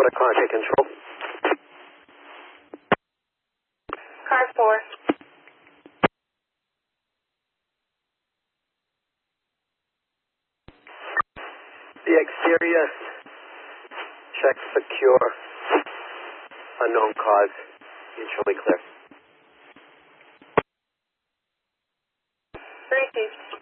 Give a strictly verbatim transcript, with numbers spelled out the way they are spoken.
Florida car, take control. Car four. The exterior, check secure. Unknown cause, mutually clear. Received.